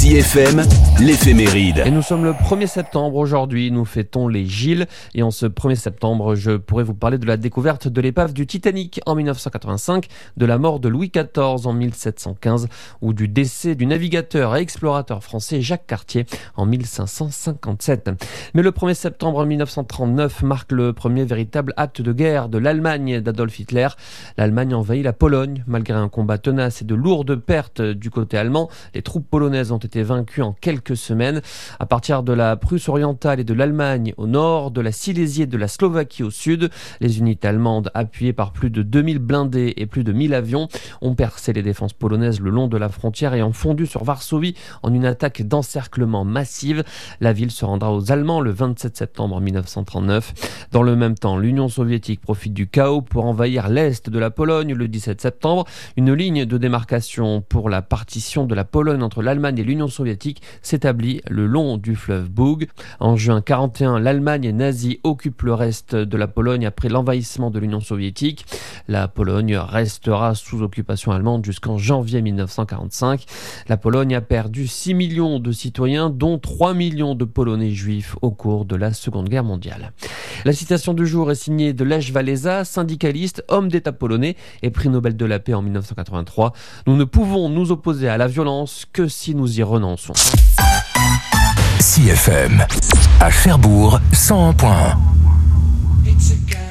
IFM, l'éphéméride. Et nous sommes le 1er septembre aujourd'hui, nous fêtons les Gilles. Et en ce 1er septembre, je pourrais vous parler de la découverte de l'épave du Titanic en 1985, de la mort de Louis XIV en 1715 ou du décès du navigateur et explorateur français Jacques Cartier en 1557. Mais le 1er septembre 1939 marque le premier véritable acte de guerre de l'Allemagne d'Adolf Hitler. L'Allemagne envahit la Pologne. Malgré un combat tenace et de lourdes pertes du côté allemand, les troupes polonaises ont été vaincues en quelques semaines. À partir de la Prusse orientale et de l'Allemagne au nord, de la Silésie et de la Slovaquie au sud, les unités allemandes, appuyées par plus de 2000 blindés et plus de 1000 avions, ont percé les défenses polonaises le long de la frontière et ont fondu sur Varsovie en une attaque d'encerclement massive. La ville se rendra aux Allemands le 27 septembre 1939. Dans le même temps, l'Union soviétique profite du chaos pour envahir l'est de la Pologne le 17 septembre. Une ligne de démarcation pour la partition de la Pologne entre l'Allemagne et l'Union soviétique s'établit le long du fleuve Boug. En juin 1941, l'Allemagne nazie occupe le reste de la Pologne après l'envahissement de l'Union soviétique. La Pologne restera sous occupation allemande jusqu'en janvier 1945. La Pologne a perdu 6 millions de citoyens, dont 3 millions de Polonais juifs au cours de la Seconde Guerre mondiale. La citation du jour est signée de Lech Walesa, syndicaliste, homme d'État polonais et prix Nobel de la paix en 1983. Nous ne pouvons nous opposer à la violence que si nous y renonçons. CFM, à Cherbourg, 101.1.